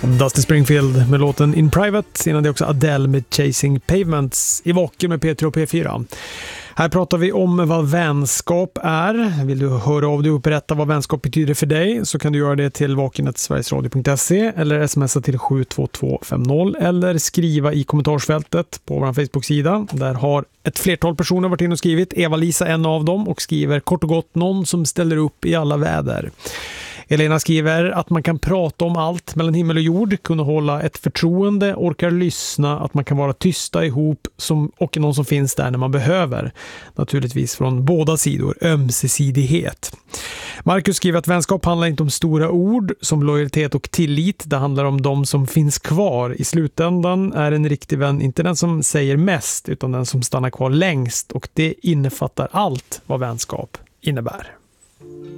Dusty Springfield med låten In Private. Innan det också Adele med Chasing Pavements i Vaken med P3 och P4. Här pratar vi om vad vänskap är. Vill du höra av dig och berätta vad vänskap betyder för dig, så kan du göra det till vaken@sverigesradio.se eller smsa till 72250 eller skriva i kommentarsfältet på vår Facebook-sida. Där har ett flertal personer varit in och skrivit. Eva-Lisa en av dem och skriver kort och gott någon som ställer upp i alla väder. Elena skriver att man kan prata om allt mellan himmel och jord, kunna hålla ett förtroende, orkar lyssna, att man kan vara tysta ihop och någon som finns där när man behöver. Naturligtvis från båda sidor, ömsesidighet. Marcus skriver att vänskap handlar inte om stora ord som lojalitet och tillit. Det handlar om de som finns kvar. I slutändan är en riktig vän inte den som säger mest utan den som stannar kvar längst, och det innefattar allt vad vänskap innebär.